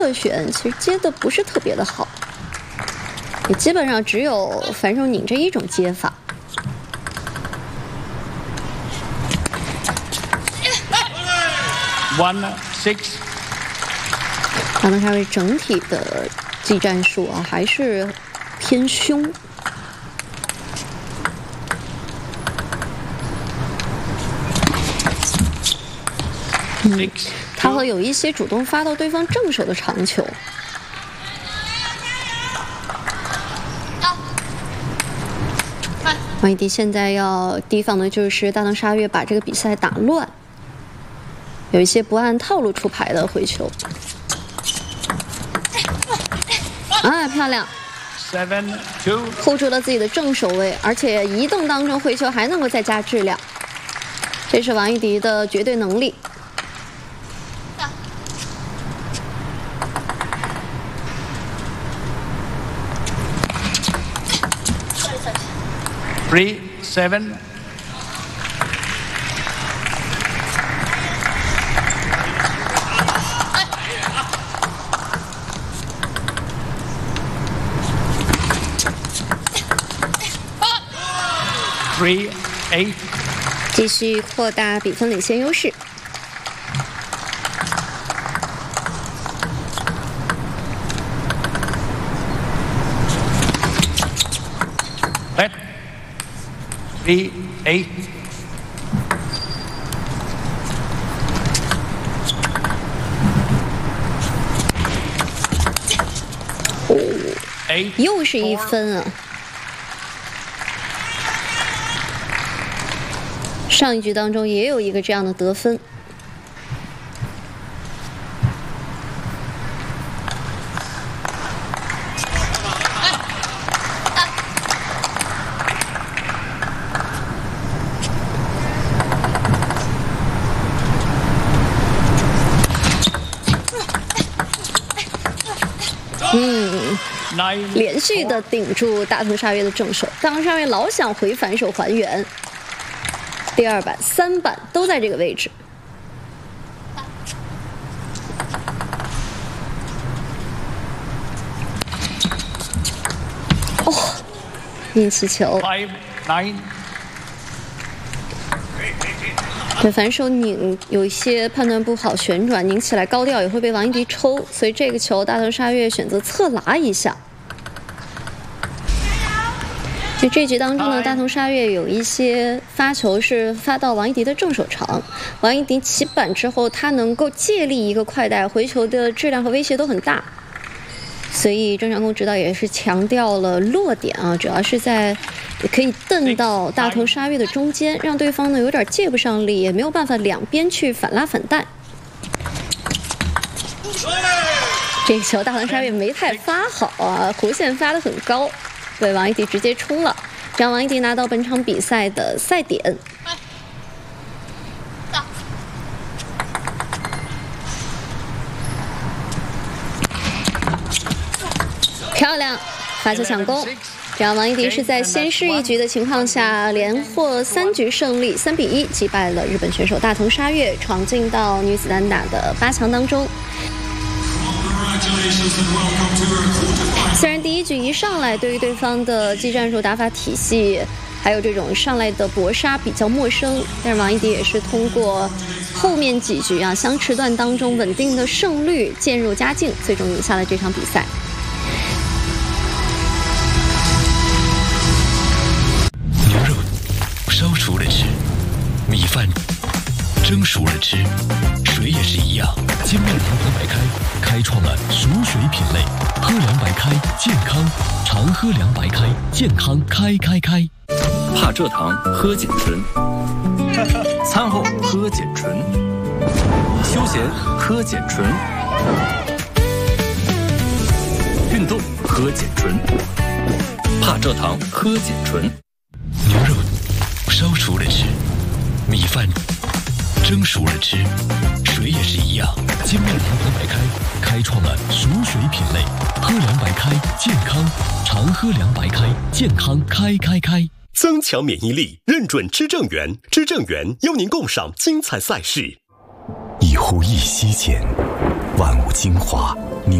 特选其实接的不是特别的好，也基本上只有反手拧这一种接法。 1-6。 大藤沙卫整体的技战术啊还是偏凶。他会有一些主动发到对方正手的长球。王一迪现在要提防的就是大藤沙月把这个比赛打乱，有一些不按套路出牌的回球。啊，漂亮 ！hold 住了自己的正手位，而且移动当中回球还能够再加质量，这是王一迪的绝对能力。 3-7。3-8。 继续扩大比分领先优势。 3-8。 又是1分啊！上一局当中也有一个这样的得分。连续的顶住大藤沙月的正手，大藤沙月老想回反手还原。第2板、3板都在这个位置。哦，运气球。 5-9。 对，反手拧有一些判断不好，旋转拧起来高调也会被王一迪抽，所以这个球大藤沙月选择侧拿一下。在这局当中呢，大藤沙月有一些发球是发到王一迪的正手长，王一迪起板之后，他能够借力一个快带，回球的质量和威胁都很大，所以郑长空指导也是强调了落点啊，主要是在可以蹬到大藤沙月的中间，让对方呢有点借不上力，也没有办法两边去反拉反带。这个球大藤沙月没太发好啊，弧线发得很高。对，王一迪直接冲了，让王一迪拿到本场比赛的赛点。漂亮，发球抢攻，这样王一迪是在先失一局的情况下，连获3局胜利，3-1击败了日本选手大藤沙月，闯进到女子单打的8强当中。虽然第1局一上来对于对方的技战术打法体系，还有这种上来的搏杀比较陌生，但是王一迪也是通过后面几局啊相持段当中稳定的胜率渐入佳境，最终赢下了这场比赛。 牛肉烧熟了吃，米饭蒸熟了吃，水也是一样。金麦堂喝白开开创了熟水品类，喝凉白开健康，常喝凉白开健康开。 帕蔗糖喝碱醇，餐后喝碱醇，休闲喝碱醇，运动喝碱醇，帕蔗糖喝碱醇。 牛肉烧熟了吃，米饭蒸熟了吃，水也是一样。金麦堂喝白开开创了熟水品类，喝凉白开健康，常喝凉白开健康开。 增强免疫力，认准知正源，知正源邀您共赏精彩赛事。 一呼一吸间， 万物精华